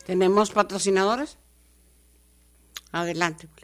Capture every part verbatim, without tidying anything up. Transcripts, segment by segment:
¿Tenemos patrocinadores? Adelante.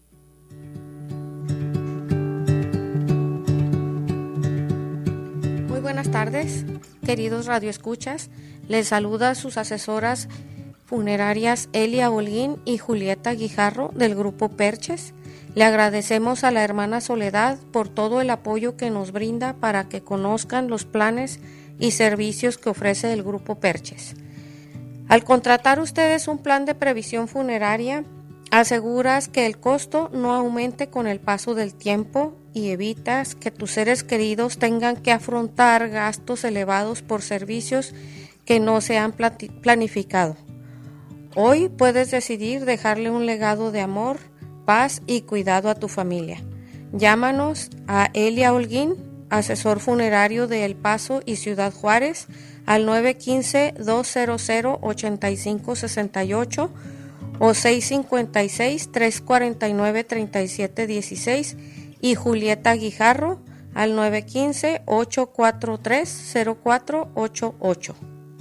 Muy buenas tardes, queridos radioescuchas. Les saluda sus asesoras funerarias Elia Holguín y Julieta Guijarro del Grupo Perches. Le agradecemos a la hermana Soledad por todo el apoyo que nos brinda para que conozcan los planes y servicios que ofrece el Grupo Perches. Al contratar ustedes un plan de previsión funeraria, aseguras que el costo no aumente con el paso del tiempo y evitas que tus seres queridos tengan que afrontar gastos elevados por servicios que no se han planificado. Hoy puedes decidir dejarle un legado de amor, paz y cuidado a tu familia. Llámanos a Elia Holguín, asesor funerario de El Paso y Ciudad Juárez, al nueve uno cinco, dos cero cero, ocho cinco seis ocho o seis cinco seis, tres cuatro nueve, tres siete uno seis y Julieta Guijarro al nueve uno cinco, ocho cuatro tres, cero cuatro ocho ocho.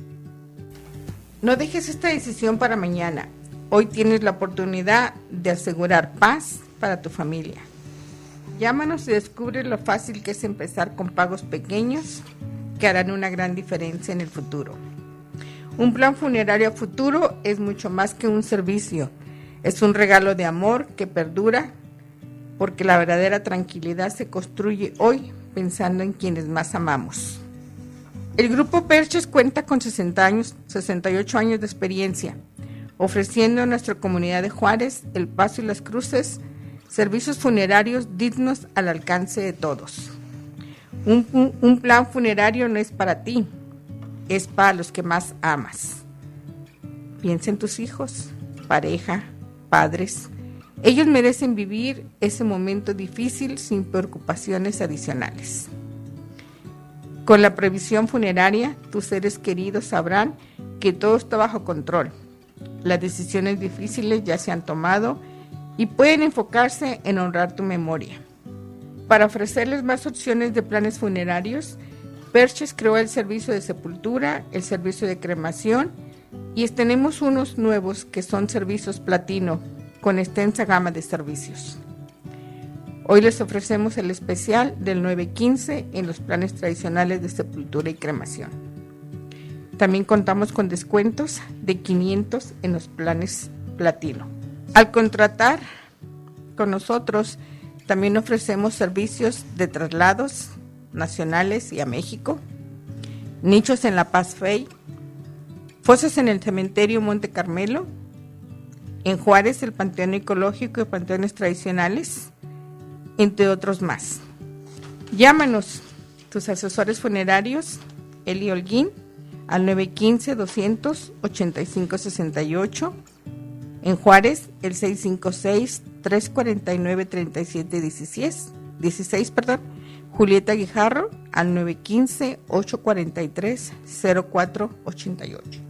No dejes esta decisión para mañana. Hoy tienes la oportunidad de asegurar paz para tu familia. Llámanos y descubre lo fácil que es empezar con pagos pequeños que harán una gran diferencia en el futuro. Un plan funerario a futuro es mucho más que un servicio. Es un regalo de amor que perdura, porque la verdadera tranquilidad se construye hoy pensando en quienes más amamos. El Grupo Perches cuenta con sesenta años, sesenta y ocho años de experiencia, ofreciendo a nuestra comunidad de Juárez, El Paso y Las Cruces servicios funerarios dignos al alcance de todos. Un, un, un plan funerario no es para ti, es para los que más amas. Piensa en tus hijos, pareja, padres. Ellos merecen vivir ese momento difícil sin preocupaciones adicionales. Con la previsión funeraria, tus seres queridos sabrán que todo está bajo control. Las decisiones difíciles ya se han tomado y pueden enfocarse en honrar tu memoria. Para ofrecerles más opciones de planes funerarios, Perches creó el servicio de sepultura, el servicio de cremación y tenemos unos nuevos que son servicios platino con extensa gama de servicios. Hoy les ofrecemos el especial del nueve quince en los planes tradicionales de sepultura y cremación. También contamos con descuentos de quinientos en los planes platino. Al contratar con nosotros, también ofrecemos servicios de traslados nacionales y a México, nichos en La Paz Fey, fosas en el cementerio Monte Carmelo, en Juárez el Panteón Ecológico y Panteones Tradicionales, entre otros más. Llámanos, tus asesores funerarios, Eli Holguín, al nueve uno cinco, dos cero cero, ocho cinco seis ocho, en Juárez el seis cinco seis, tres cuatro nueve, tres siete uno seis, perdón, Julieta Guijarro al nueve uno cinco, ocho cuatro tres, cero cuatro ocho ocho.